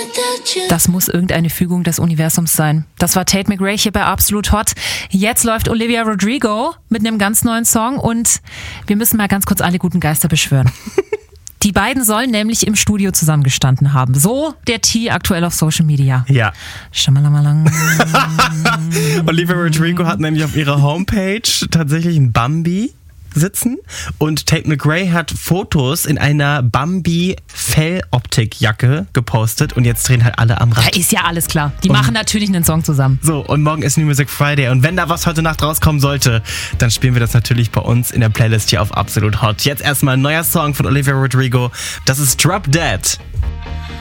Das muss irgendeine Fügung des Universums sein. Das war Tate McRae hier bei Absolut Hot. Jetzt läuft Olivia Rodrigo mit einem ganz neuen Song und wir müssen mal ganz kurz alle guten Geister beschwören. Die beiden sollen nämlich im Studio zusammengestanden haben. So der Tee aktuell auf Social Media. Ja. Schamalamalang. Olivia Rodrigo hat nämlich auf ihrer Homepage tatsächlich ein Bambi sitzen und Tate McRae hat Fotos in einer Bambi-Felloptik-Jacke gepostet und jetzt drehen halt alle am Rad. Ja, ist ja alles klar. Die machen natürlich einen Song zusammen. So, und morgen ist New Music Friday und wenn da was heute Nacht rauskommen sollte, dann spielen wir das natürlich bei uns in der Playlist hier auf Absolut Hot. Jetzt erstmal ein neuer Song von Olivia Rodrigo. Das ist Drop Dead.